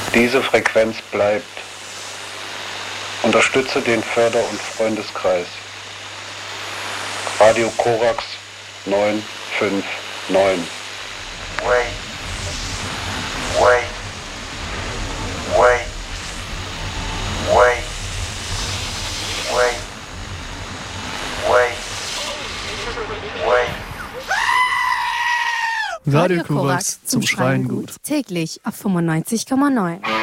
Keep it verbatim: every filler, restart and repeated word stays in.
Diese Frequenz bleibt. Unterstütze den Förder- und Freundeskreis. Radio Korax neun fünf neun. Wait. Wait. Wait. Wait. Wait. Wait. Wait. Radio Korax zum Schreien gut. Täglich auf fünfundneunzig Komma neun.